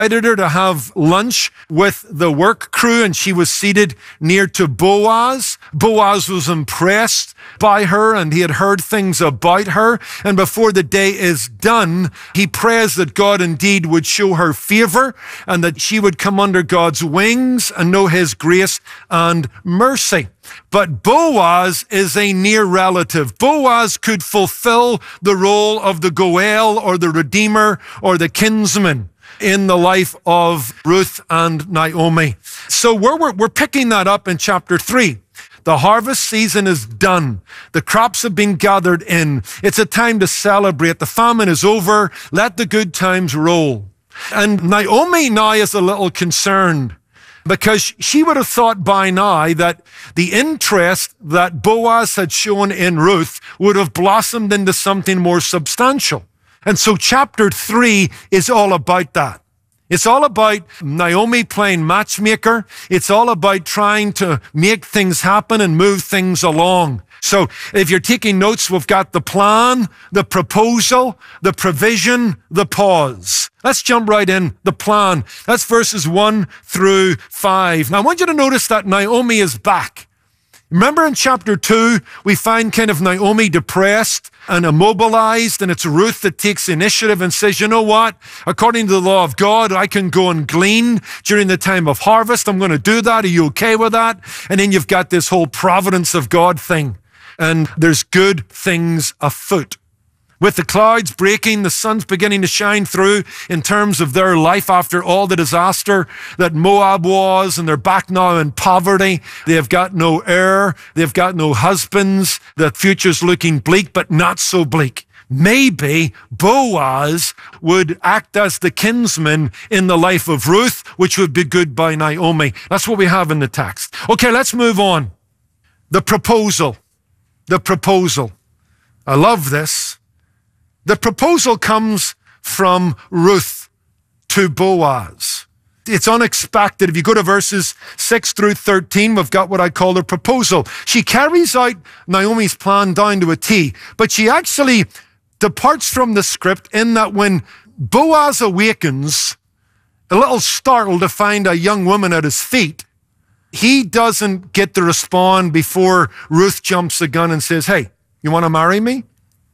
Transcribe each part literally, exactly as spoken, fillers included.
invited her to have lunch with the work crew, and she was seated near to Boaz. Boaz was impressed by her, and he had heard things about her. And before the day is done, he prays that God indeed would show her favor and that she would come under God's wings and know his grace and mercy. But Boaz is a near relative. Boaz could fulfill the role of the Goel or the Redeemer or the kinsman in the life of Ruth and Naomi. So we're, we're, we're picking that up in chapter three. The harvest season is done. The crops have been gathered in. It's a time to celebrate. The famine is over. Let the good times roll. And Naomi now is a little concerned because she would have thought by now that the interest that Boaz had shown in Ruth would have blossomed into something more substantial. And so chapter three is all about that. It's all about Naomi playing matchmaker. It's all about trying to make things happen and move things along. So if you're taking notes, we've got the plan, the proposal, the provision, the pause. Let's jump right in. The plan. That's verses one through five. Now I want you to notice that Naomi is back. Remember in chapter two, we find kind of Naomi depressed and immobilized, and it's Ruth that takes the initiative and says, you know what? According to the law of God, I can go and glean during the time of harvest. I'm going to do that. Are you okay with that? And then you've got this whole providence of God thing, and there's good things afoot. With the clouds breaking, the sun's beginning to shine through in terms of their life after all the disaster that Moab was, and they're back now in poverty. They've got no heir. They've got no husbands. The future's looking bleak, but not so bleak. Maybe Boaz would act as the kinsman in the life of Ruth, which would be good by Naomi. That's what we have in the text. Okay, let's move on. The proposal. The proposal. I love this. The proposal comes from Ruth to Boaz. It's unexpected. If you go to verses six through thirteen, we've got what I call the proposal. She carries out Naomi's plan down to a T, but she actually departs from the script in that when Boaz awakens, a little startled to find a young woman at his feet, he doesn't get to respond before Ruth jumps the gun and says, hey, you want to marry me?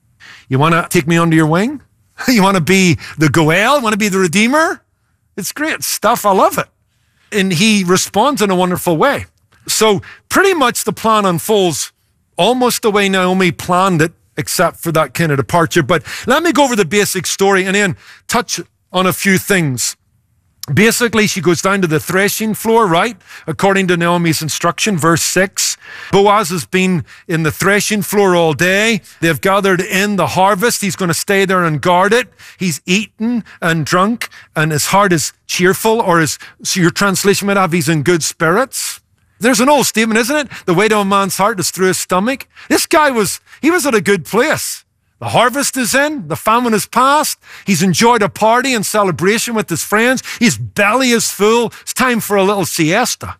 You want to take me under your wing? You want to be the Goel? Want to be the Redeemer? It's great stuff. I love it. And he responds in a wonderful way. So pretty much the plan unfolds almost the way Naomi planned it, except for that kind of departure. But let me go over the basic story and then touch on a few things. Basically, she goes down to the threshing floor, right? According to Naomi's instruction, verse six. Boaz has been in the threshing floor all day. They've gathered in the harvest. He's going to stay there and guard it. He's eaten and drunk, and his heart is cheerful, or his, so your translation might have, he's in good spirits. There's an old statement, isn't it? The weight of a man's heart is through his stomach. This guy was, he was at a good place. The harvest is in, the famine is past. He's enjoyed a party and celebration with his friends. His belly is full. It's time for a little siesta.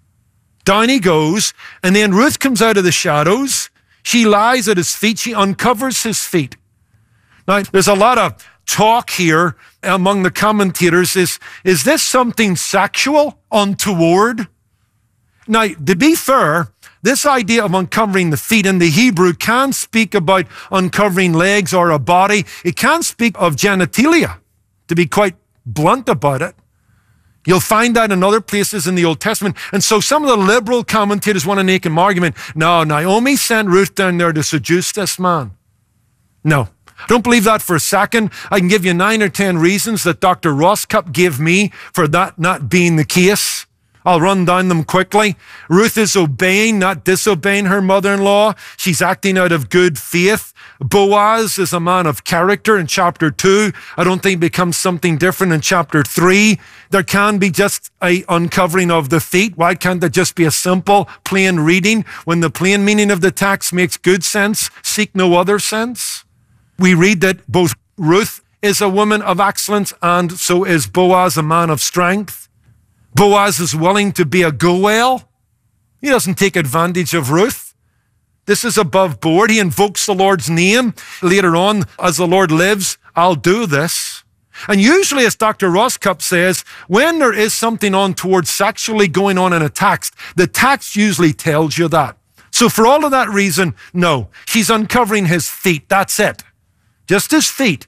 Down he goes, and then Ruth comes out of the shadows. She lies at his feet. She uncovers his feet. Now, there's a lot of talk here among the commentators. Is, is this something sexual, untoward? Now, to be fair, this idea of uncovering the feet in the Hebrew can speak about uncovering legs or a body. It can speak of genitalia, to be quite blunt about it. You'll find that in other places in the Old Testament. And so some of the liberal commentators want to make an argument. No, Naomi sent Ruth down there to seduce this man. No, don't believe that for a second. I can give you nine or ten reasons that Doctor Roscup gave me for that not being the case. I'll run down them quickly. Ruth is obeying, not disobeying her mother-in-law. She's acting out of good faith. Boaz is a man of character in chapter two. I don't think it becomes something different in chapter three. There can be just a uncovering of the feet. Why can't there just be a simple, plain reading when the plain meaning of the text makes good sense? Seek no other sense. We read that both Ruth is a woman of excellence and so is Boaz a man of strength. Boaz is willing to be a Goel. He doesn't take advantage of Ruth. This is above board. He invokes the Lord's name. Later on, as the Lord lives, I'll do this. And usually, as Doctor Roscup says, when there is something untoward sexually going on in a text, the text usually tells you that. So for all of that reason, no, she's uncovering his feet. That's it. Just his feet.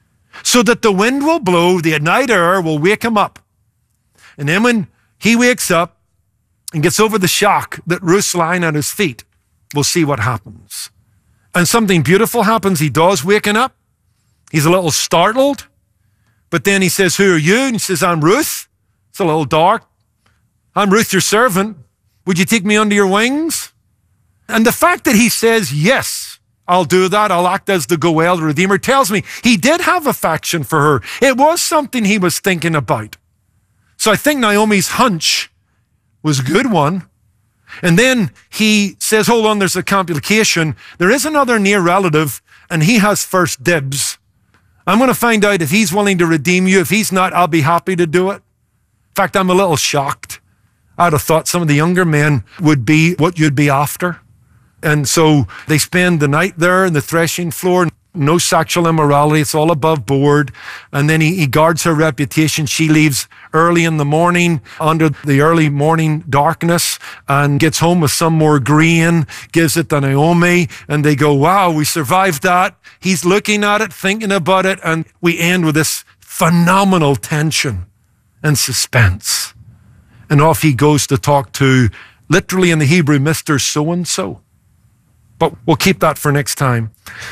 So that the wind will blow, the night air will wake him up. And then when he wakes up and gets over the shock that Ruth's lying at his feet, we'll see what happens. And something beautiful happens. He does waking up. He's a little startled. But then he says, who are you? And he says, I'm Ruth. It's a little dark. I'm Ruth, your servant. Would you take me under your wings? And the fact that he says, yes, I'll do that. I'll act as the Goel, the Redeemer, tells me he did have affection for her. It was something he was thinking about. So I think Naomi's hunch was a good one. And then he says, hold on, there's a complication. There is another near relative, and he has first dibs. I'm going to find out if he's willing to redeem you. If he's not, I'll be happy to do it. In fact, I'm a little shocked. I'd have thought some of the younger men would be what you'd be after. And so they spend the night there in the threshing floor. No sexual immorality. It's all above board. And then he, he guards her reputation. She leaves early in the morning under the early morning darkness and gets home with some more grain, gives it to Naomi. And they go, wow, we survived that. He's looking at it, thinking about it. And we end with this phenomenal tension and suspense. And off he goes to talk to, literally in the Hebrew, Mister So-and-so. But we'll keep that for next time.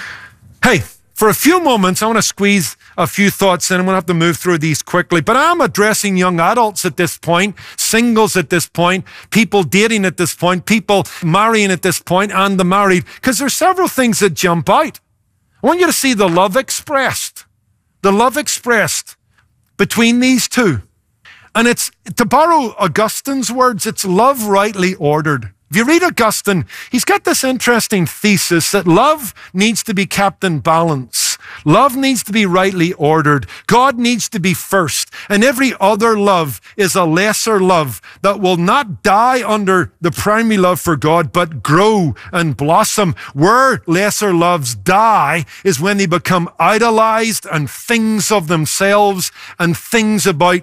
Hey, for a few moments, I want to squeeze a few thoughts in. I'm going to have to move through these quickly. But I'm addressing young adults at this point, singles at this point, people dating at this point, people marrying at this point, and the married, because there's several things that jump out. I want you to see the love expressed, the love expressed between these two. And it's, to borrow Augustine's words, it's love rightly ordered. If you read Augustine, he's got this interesting thesis that love needs to be kept in balance. Love needs to be rightly ordered. God needs to be first. And every other love is a lesser love that will not die under the primary love for God, but grow and blossom. Where lesser loves die is when they become idolized and things of themselves and things about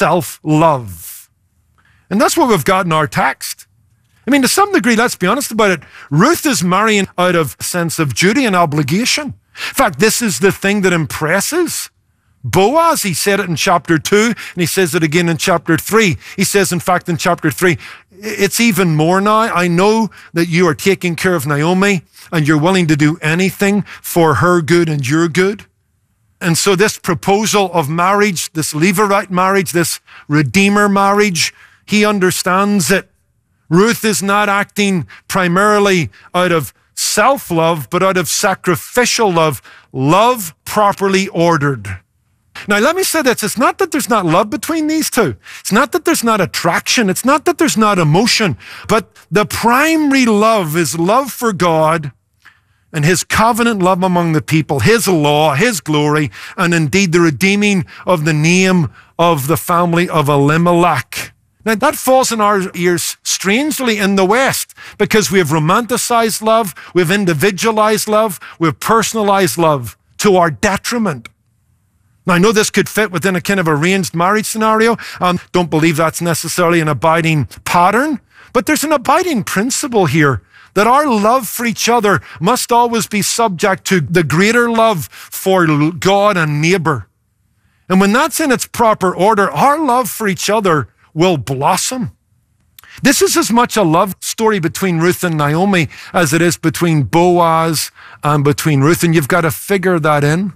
self-love. And that's what we've got in our text. I mean, to some degree, let's be honest about it, Ruth is marrying out of a sense of duty and obligation. In fact, this is the thing that impresses Boaz. He said it in chapter two, and he says it again in chapter three. He says, in fact, in chapter three, it's even more now. I know that you are taking care of Naomi, and you're willing to do anything for her good and your good. And so this proposal of marriage, this Levirate marriage, this Redeemer marriage, he understands it. Ruth is not acting primarily out of self-love, but out of sacrificial love, love properly ordered. Now, let me say this. It's not that there's not love between these two. It's not that there's not attraction. It's not that there's not emotion. But the primary love is love for God and his covenant love among the people, his law, his glory, and indeed the redeeming of the name of the family of Elimelech. Now, that falls in our ears strangely in the West because we have romanticized love, we've individualized love, we've personalized love to our detriment. Now, I know this could fit within a kind of arranged marriage scenario. Um, don't believe that's necessarily an abiding pattern, but there's an abiding principle here that our love for each other must always be subject to the greater love for God and neighbor. And when that's in its proper order, our love for each other will blossom. This is as much a love story between Ruth and Naomi as it is between Boaz and between Ruth, and you've got to figure that in.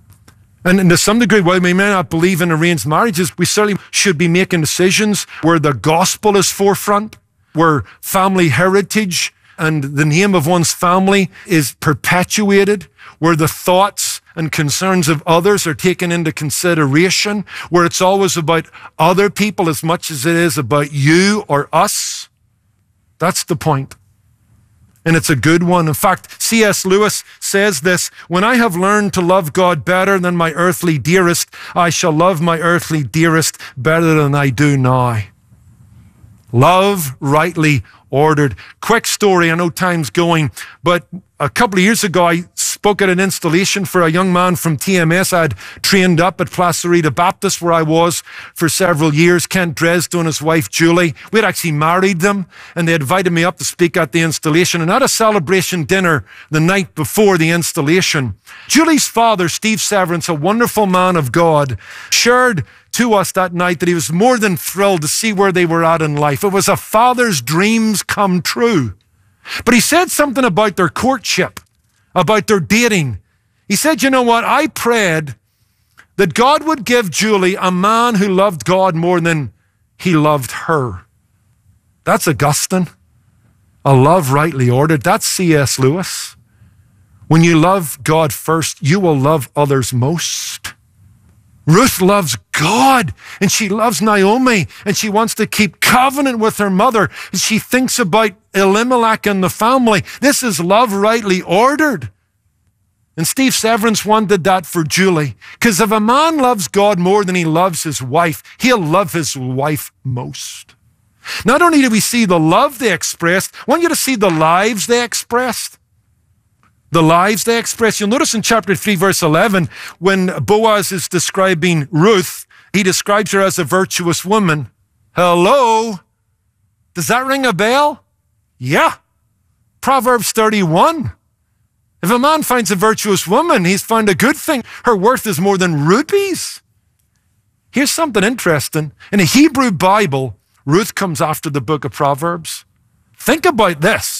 And, and to some degree, while we may not believe in arranged marriages, we certainly should be making decisions where the gospel is forefront, where family heritage and the name of one's family is perpetuated, where the thoughts and concerns of others are taken into consideration, where it's always about other people as much as it is about you or us. That's the point. And it's a good one. In fact, C S Lewis says this, when I have learned to love God better than my earthly dearest, I shall love my earthly dearest better than I do now. Love rightly ordered. Quick story, I know time's going, but a couple of years ago I spoke spoke at an installation for a young man from T M S I'd trained up at Placerita Baptist, where I was for several years. Kent Dresden and his wife Julie. We'd actually married them, and they invited me up to speak at the installation. And at a celebration dinner the night before the installation, Julie's father, Steve Severance, a wonderful man of God, shared to us that night that he was more than thrilled to see where they were at in life. It was a father's dreams come true. But he said something about their courtship, about their dating. He said, you know what? I prayed that God would give Julie a man who loved God more than he loved her. That's Augustine. A love rightly ordered. That's C S Lewis. When you love God first, you will love others most. Ruth loves God, and she loves Naomi, and she wants to keep covenant with her mother, and she thinks about Elimelech and the family. This is love rightly ordered. And Steve Severance wanted that for Julie, because if a man loves God more than he loves his wife, he'll love his wife most. Not only do we see the love they expressed, I want you to see the lives they expressed. The lives they express. You'll notice in chapter three, verse eleven, when Boaz is describing Ruth, he describes her as a virtuous woman. Hello? Does that ring a bell? Yeah. Proverbs thirty-one. If a man finds a virtuous woman, he's found a good thing. Her worth is more than rupees. Here's something interesting. In the Hebrew Bible, Ruth comes after the book of Proverbs. Think about this.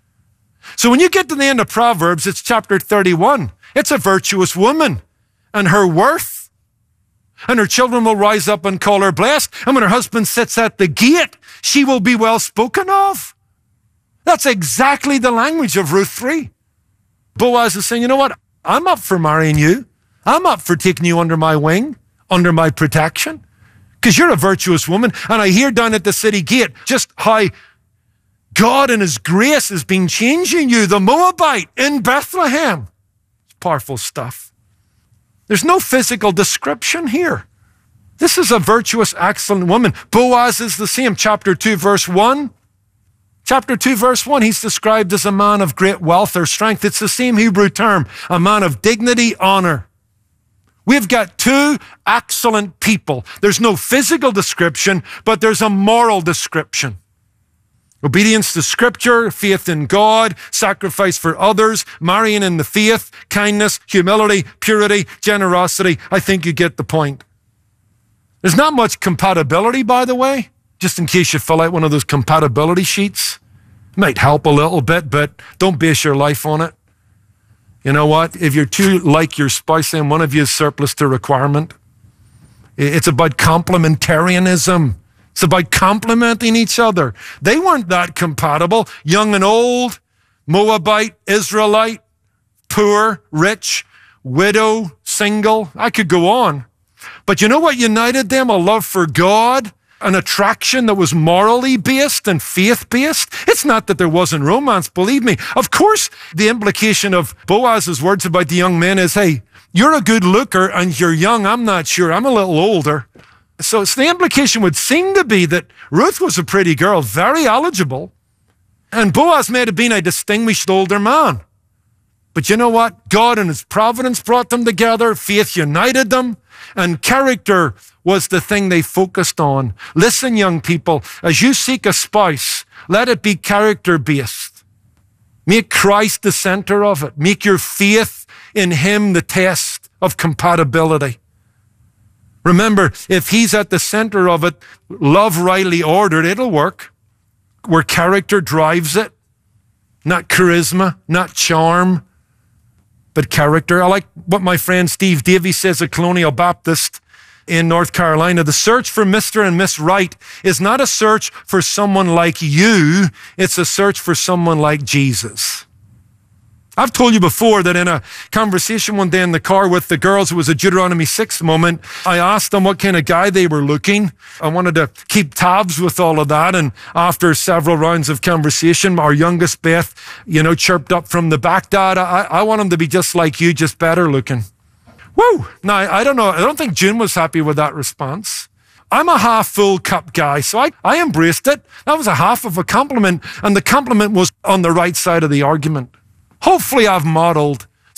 So when you get to the end of Proverbs, it's chapter thirty-one. It's a virtuous woman and her worth. And her children will rise up and call her blessed. And when her husband sits at the gate, she will be well spoken of. That's exactly the language of Ruth three. Boaz is saying, you know what? I'm up for marrying you. I'm up for taking you under my wing, under my protection, because you're a virtuous woman. And I hear down at the city gate just how God in his grace has been changing you, the Moabite in Bethlehem. It's powerful stuff. There's no physical description here. This is a virtuous, excellent woman. Boaz is the same. Chapter two, verse one. Chapter two, verse one, he's described as a man of great wealth or strength. It's the same Hebrew term, a man of dignity, honor. We've got two excellent people. There's no physical description, but there's a moral description. Obedience to Scripture, faith in God, sacrifice for others, marrying in the faith, kindness, humility, purity, generosity. I think you get the point. There's not much compatibility, by the way, just in case you fill out one of those compatibility sheets. It might help a little bit, but don't base your life on it. You know what? If you're too like your spouse, then one of you is surplus to requirement. It's about complementarianism. It's about complementing each other. They weren't that compatible. Young and old, Moabite, Israelite, poor, rich, widow, single. I could go on. But you know what united them? A love for God, an attraction that was morally based and faith-based. It's not that there wasn't romance, believe me. Of course, the implication of Boaz's words about the young men is, hey, you're a good looker and you're young. I'm not sure. I'm a little older. So, so the implication would seem to be that Ruth was a pretty girl, very eligible, and Boaz may have been a distinguished older man. But you know what? God in his providence brought them together, faith united them, and character was the thing they focused on. Listen, young people, as you seek a spouse, let it be character-based. Make Christ the center of it. Make your faith in him the test of compatibility. Remember, if he's at the center of it, love rightly ordered, it'll work. Where character drives it, not charisma, not charm, but character. I like what my friend Steve Davies says at Colonial Baptist in North Carolina. The search for Mister and Miss Right is not a search for someone like you. It's a search for someone like Jesus. I've told you before that in a conversation one day in the car with the girls, it was a Deuteronomy six moment. I asked them what kind of guy they were looking. I wanted to keep tabs with all of that. And after several rounds of conversation, our youngest Beth, you know, chirped up from the back, Dad, I, I want him to be just like you, just better looking. Woo! Now, I don't know. I don't think June was happy with that response. I'm a half full cup guy, so I, I embraced it. That was a half of a compliment. And the compliment was on the right side of the argument. Hopefully I've modeled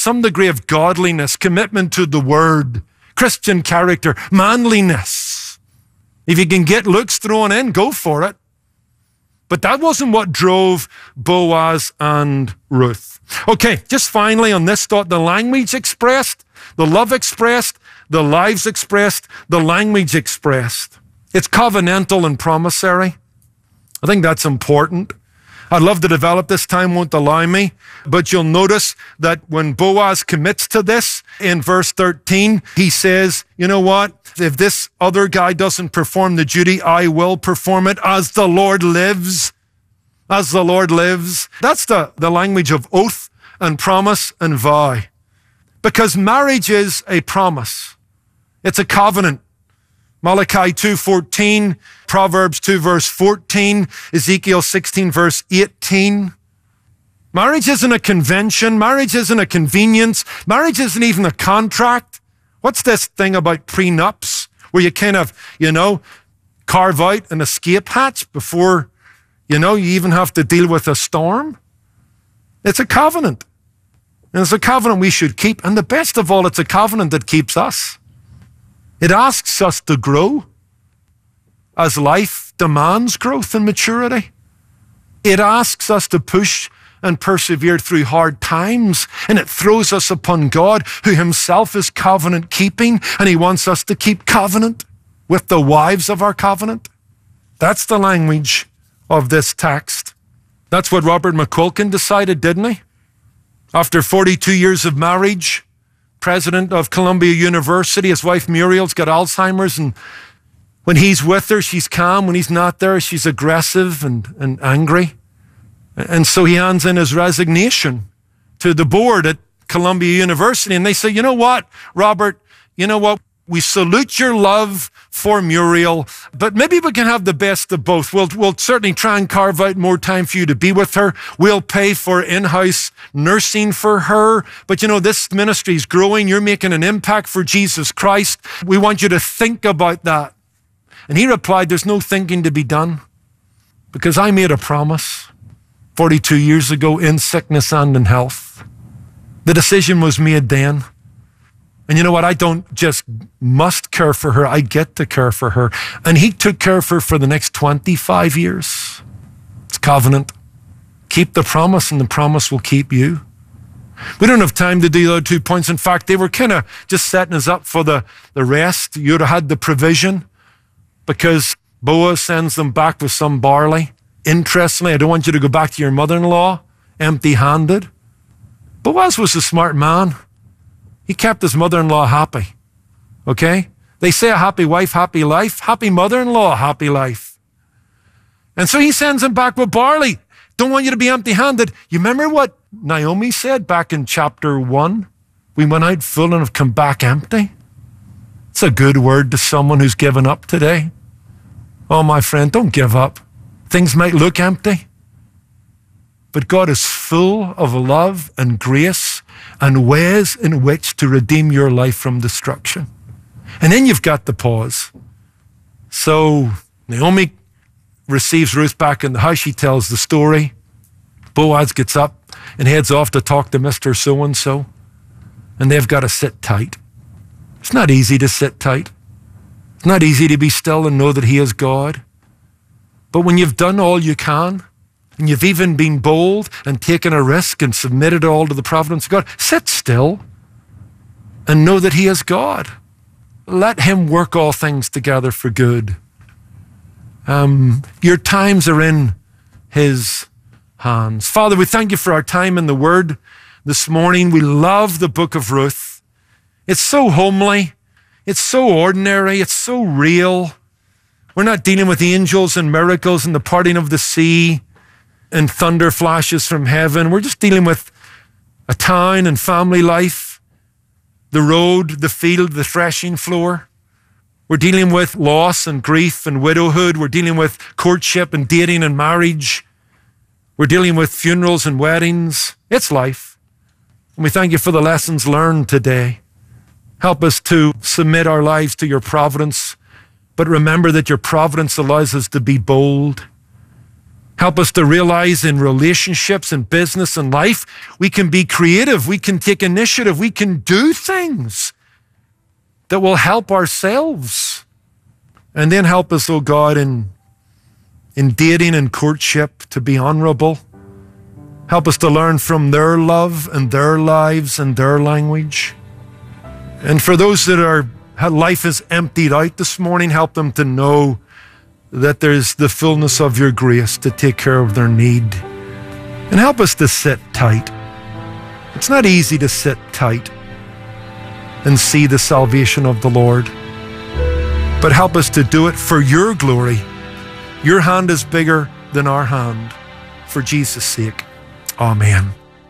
some degree of godliness, commitment to the word, Christian character, manliness. If you can get looks thrown in, go for it. But that wasn't what drove Boaz and Ruth. Okay, just finally on this thought, the language expressed, the love expressed, the lives expressed, the language expressed. It's covenantal and promissory. I think that's important. I'd love to develop this, time won't allow me, but you'll notice that when Boaz commits to this in verse thirteen, he says, you know what? If this other guy doesn't perform the duty, I will perform it as the Lord lives. As the Lord lives. That's the, the language of oath and promise and vow. Because marriage is a promise. It's a covenant. Malachi two fourteen, Proverbs two verse fourteen, Ezekiel sixteen verse eighteen. Marriage isn't a convention. Marriage isn't a convenience. Marriage isn't even a contract. What's this thing about prenups where you kind of, you know, carve out an escape hatch before, you know, you even have to deal with a storm? It's a covenant. And it's a covenant we should keep. And the best of all, it's a covenant that keeps us. It asks us to grow as life demands growth and maturity. It asks us to push and persevere through hard times, and it throws us upon God, who himself is covenant keeping, and he wants us to keep covenant with the wives of our covenant. That's the language of this text. That's what Robert McQuilkin decided, didn't he? After forty-two years of marriage, president of Columbia University, his wife Muriel's got Alzheimer's, and when he's with her, she's calm. When he's not there, she's aggressive and, and angry. And so he hands in his resignation to the board at Columbia University, and they say, you know what, Robert, you know what, we salute your love for Muriel, but maybe we can have the best of both. We'll, we'll certainly try and carve out more time for you to be with her. We'll pay for in-house nursing for her. But you know, this ministry is growing. You're making an impact for Jesus Christ. We want you to think about that. And he replied, there's no thinking to be done, because I made a promise forty-two years ago in sickness and in health. The decision was made then. And you know what? I don't just must care for her. I get to care for her. And he took care of her for the next twenty-five years. It's covenant. Keep the promise, and the promise will keep you. We don't have time to do the other two points. In fact, they were kind of just setting us up for the, the rest. You'd have had the provision, because Boaz sends them back with some barley. Interestingly, I don't want you to go back to your mother-in-law empty-handed. Boaz was a smart man. He kept his mother-in-law happy, okay? They say a happy wife, happy life. Happy mother-in-law, happy life. And so he sends him back with barley. Don't want you to be empty-handed. You remember what Naomi said back in chapter one? We went out full and have come back empty. It's a good word to someone who's given up today. Oh, my friend, don't give up. Things might look empty, but God is full of love and grace and ways in which to redeem your life from destruction. And then you've got the pause. So Naomi receives Ruth back in the house. She tells the story. Boaz gets up and heads off to talk to Mister So-and-so. And they've got to sit tight. It's not easy to sit tight. It's not easy to be still and know that he is God. But when you've done all you can, and you've even been bold and taken a risk and submitted it all to the providence of God, sit still and know that he is God. Let him work all things together for good. Um, your times are in his hands. Father, we thank you for our time in the Word this morning. We love the book of Ruth. It's so homely. It's so ordinary. It's so real. We're not dealing with angels and miracles and the parting of the sea and thunder flashes from heaven. We're just dealing with a town and family life, the road, the field, the threshing floor. We're dealing with loss and grief and widowhood. We're dealing with courtship and dating and marriage. We're dealing with funerals and weddings. It's life. And we thank you for the lessons learned today. Help us to submit our lives to your providence, but remember that your providence allows us to be bold. Help us to realize in relationships and business and life, we can be creative, we can take initiative, we can do things that will help ourselves. And then help us, oh God, in, in dating and courtship to be honorable. Help us to learn from their love and their lives and their language. And for those that are life is emptied out this morning, help them to know that there's the fullness of your grace to take care of their need. And help us to sit tight. It's not easy to sit tight and see the salvation of the Lord. But help us to do it for your glory. Your hand is bigger than our hand. For Jesus' sake. Amen.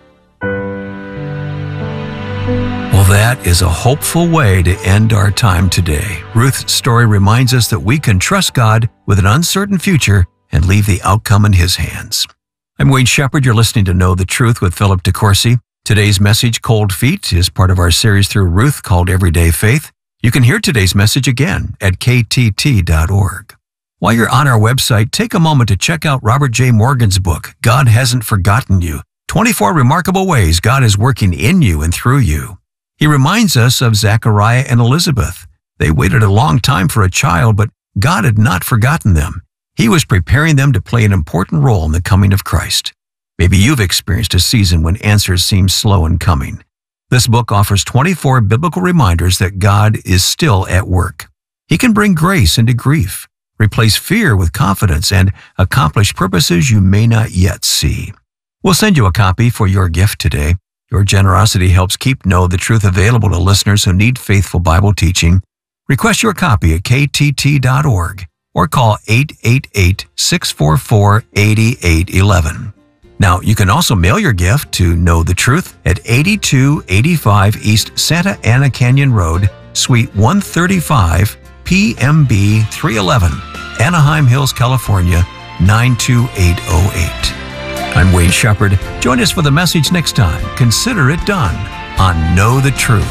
Well, that is a hopeful way to end our time today. Ruth's story reminds us that we can trust God with an uncertain future and leave the outcome in His hands. I'm Wade Shepherd. You're listening to Know the Truth with Philip DeCourcy. Today's message, Cold Feet, is part of our series through Ruth called Everyday Faith. You can hear today's message again at K T T dot org. While you're on our website, take a moment to check out Robert J. Morgan's book, God Hasn't Forgotten You, twenty-four Remarkable Ways God is Working in You and Through You. He reminds us of Zachariah and Elizabeth. They waited a long time for a child, but God had not forgotten them. He was preparing them to play an important role in the coming of Christ. Maybe you've experienced a season when answers seem slow in coming. This book offers twenty-four biblical reminders that God is still at work. He can bring grace into grief, replace fear with confidence, and accomplish purposes you may not yet see. We'll send you a copy for your gift today. Your generosity helps keep Know the Truth available to listeners who need faithful Bible teaching. Request your copy at K T T dot org or call eight eight eight, six four four, eight eight one one. Now, you can also mail your gift to Know the Truth at eighty-two eighty-five East Santa Ana Canyon Road, Suite one thirty-five, P M B three eleven, Anaheim Hills, California, nine two eight oh eight. I'm Wade Shepherd. Join us for the message next time. Consider it done on Know the Truth.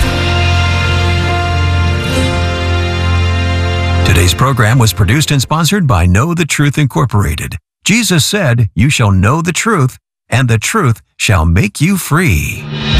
Today's program was produced and sponsored by Know the Truth Incorporated. Jesus said, "You shall know the truth, and the truth shall make you free."